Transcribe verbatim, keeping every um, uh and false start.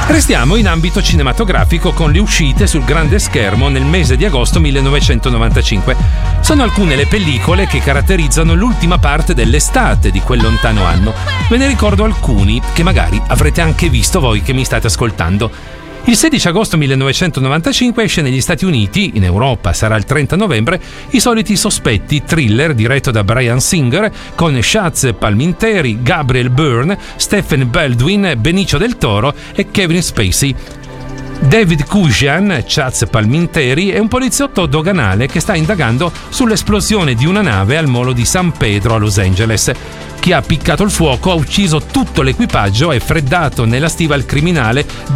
Restiamo in ambito cinematografico con le uscite sul grande schermo nel mese di agosto millenovecentonovantacinque. Sono alcune le pellicole che caratterizzano l'ultima parte dell'estate di quel lontano anno. Ve ne ricordo alcuni che magari avrete anche visto voi che mi state ascoltando. Il sedici agosto millenovecentonovantacinque esce negli Stati Uniti, in Europa sarà il trenta novembre, I soliti sospetti, thriller diretto da Bryan Singer con Chazz Palminteri, Gabriel Byrne, Stephen Baldwin, Benicio del Toro e Kevin Spacey. David Kujan, Chazz Palminteri, è un poliziotto doganale che sta indagando sull'esplosione di una nave al molo di San Pedro a Los Angeles. Chi ha appiccato il fuoco ha ucciso tutto l'equipaggio e freddato nella stiva il criminale